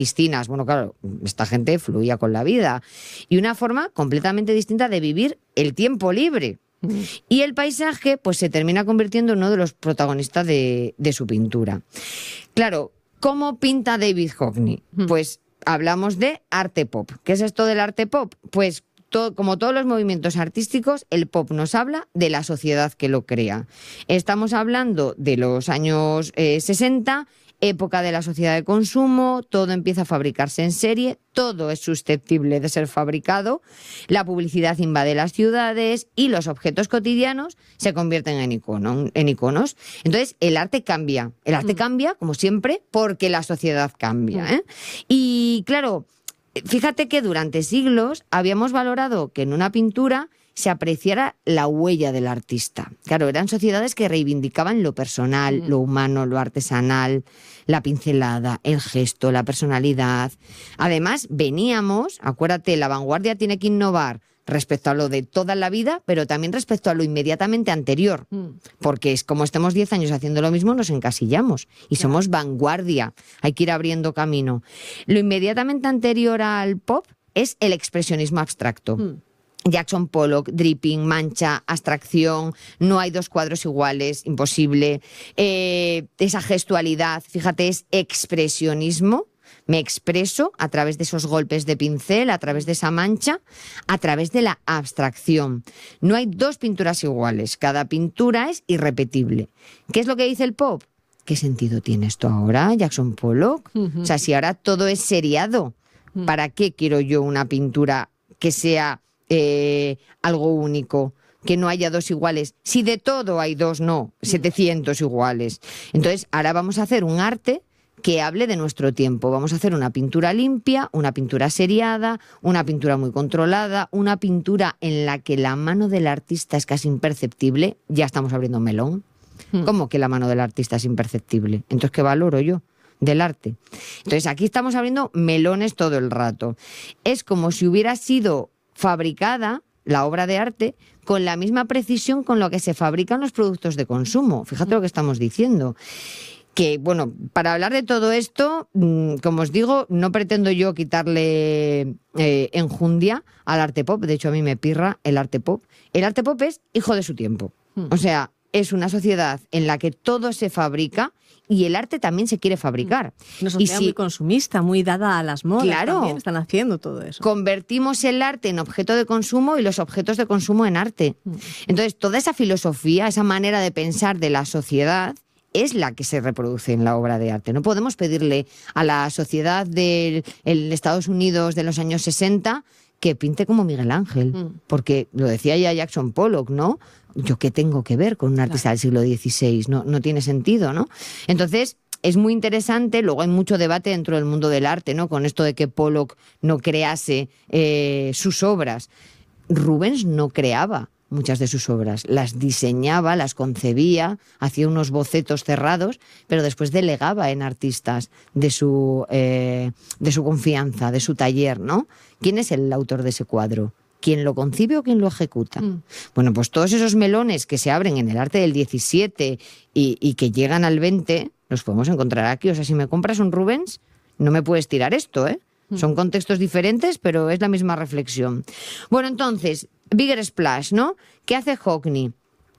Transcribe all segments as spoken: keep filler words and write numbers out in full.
piscinas. Bueno, claro, esta gente fluía con la vida. Y una forma completamente distinta de vivir el tiempo libre. Mm. Y el paisaje, pues se termina convirtiendo en uno de los protagonistas de, de su pintura. Claro, ¿cómo pinta David Hockney? Mm. Pues hablamos de arte pop. ¿Qué es esto del arte pop? Pues todo, como todos los movimientos artísticos, el pop nos habla de la sociedad que lo crea. Estamos hablando de los años eh, sesenta, época de la sociedad de consumo, todo empieza a fabricarse en serie, todo es susceptible de ser fabricado, la publicidad invade las ciudades y los objetos cotidianos se convierten en, icono, en iconos. Entonces, el arte cambia. El arte mm. cambia, como siempre, porque la sociedad cambia, ¿eh? Y, claro, fíjate que durante siglos habíamos valorado que en una pintura se apreciara la huella del artista. Claro, eran sociedades que reivindicaban lo personal, mm. lo humano, lo artesanal, la pincelada, el gesto, la personalidad. Además, veníamos, acuérdate, la vanguardia tiene que innovar respecto a lo de toda la vida, pero también respecto a lo inmediatamente anterior. Mm. Porque es como estemos diez años haciendo lo mismo, nos encasillamos. Y claro, somos vanguardia. Hay que ir abriendo camino. Lo inmediatamente anterior al pop es el expresionismo abstracto. Mm. Jackson Pollock, dripping, mancha, abstracción, no hay dos cuadros iguales, imposible. Eh, esa gestualidad, fíjate, es expresionismo. Me expreso a través de esos golpes de pincel, a través de esa mancha, a través de la abstracción. No hay dos pinturas iguales, cada pintura es irrepetible. ¿Qué es lo que dice el pop? ¿Qué sentido tiene esto ahora, Jackson Pollock? Uh-huh. O sea, si ahora todo es seriado, uh-huh. ¿para qué quiero yo una pintura que sea eh, algo único? Que no haya dos iguales. Si de todo hay dos, no, setecientos iguales. Entonces, ahora vamos a hacer un arte que hable de nuestro tiempo. Vamos a hacer una pintura limpia, una pintura seriada, una pintura muy controlada, una pintura en la que la mano del artista es casi imperceptible. Ya estamos abriendo melón. Hmm. ¿Cómo que la mano del artista es imperceptible? Entonces, ¿qué valoro yo del arte? Entonces, aquí estamos abriendo melones todo el rato. Es como si hubiera sido fabricada la obra de arte con la misma precisión con la que se fabrican los productos de consumo. Fíjate lo que estamos diciendo. Que, bueno, para hablar de todo esto, como os digo, no pretendo yo quitarle eh, enjundia al arte pop. De hecho, a mí me pirra el arte pop. El arte pop es hijo de su tiempo. Hmm. O sea, es una sociedad en la que todo se fabrica y el arte también se quiere fabricar. Una sociedad y si, muy consumista, muy dada a las modas. Claro, también están haciendo todo eso. Convertimos el arte en objeto de consumo y los objetos de consumo en arte. Hmm. Entonces, toda esa filosofía, esa manera de pensar de la sociedad es la que se reproduce en la obra de arte. No podemos pedirle a la sociedad de Estados Unidos de los años sesenta que pinte como Miguel Ángel, mm. porque lo decía ya Jackson Pollock, ¿no? ¿Yo qué tengo que ver con un artista claro. del siglo dieciséis? No, no tiene sentido, ¿no? Entonces, es muy interesante, luego hay mucho debate dentro del mundo del arte, ¿no? Con esto de que Pollock no crease eh, sus obras. Rubens no creaba muchas de sus obras, las diseñaba, las concebía, hacía unos bocetos cerrados, pero después delegaba en artistas de su, eh, de su confianza, de su taller, ¿no? ¿Quién es el autor de ese cuadro? ¿Quién lo concibe o quién lo ejecuta? Mm. Bueno, pues todos esos melones que se abren en el arte del diecisiete y, y que llegan al veinte, los podemos encontrar aquí. O sea, si me compras un Rubens, no me puedes tirar esto, ¿eh? Mm. Son contextos diferentes, pero es la misma reflexión. Bueno, entonces, Bigger Splash, ¿no? ¿Qué hace Hockney?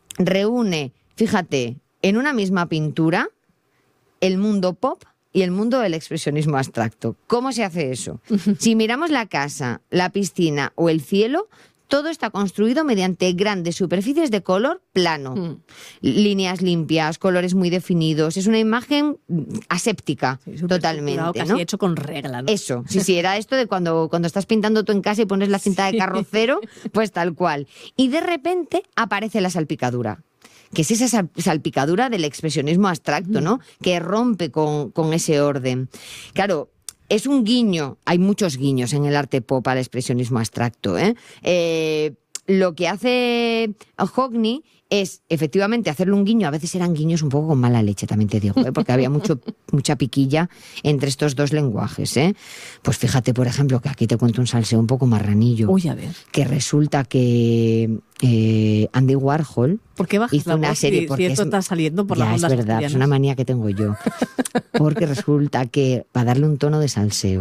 Reúne, fíjate, en una misma pintura el mundo pop y el mundo del expresionismo abstracto. ¿Cómo se hace eso? Si miramos la casa, la piscina o el cielo, todo está construido mediante grandes superficies de color plano. Mm. Líneas limpias, colores muy definidos. Es una imagen aséptica, sí, totalmente, casi ¿no? hecho con regla, ¿no? Eso, sí, sí, era esto de cuando, cuando estás pintando tú en casa y pones la cinta sí. de carrocero, pues tal cual. Y de repente aparece la salpicadura, que es esa salpicadura del expresionismo abstracto, ¿no? Mm. Que rompe con, con ese orden. Claro, es un guiño, hay muchos guiños en el arte pop al expresionismo abstracto, ¿eh? Eh, lo que hace Hockney es, efectivamente, hacerle un guiño. A veces eran guiños un poco con mala leche, también te digo, ¿eh? Porque había mucho, mucha piquilla entre estos dos lenguajes, ¿eh? Pues fíjate, por ejemplo, que aquí te cuento un salseo un poco marranillo. Uy, a ver. Que resulta que eh, Andy Warhol ¿Por qué bajas hizo la una voz serie... si, porque si esto es, está saliendo por ya las es ondas verdad, asturianas? es una manía que tengo yo. Porque resulta que, para darle un tono de salseo,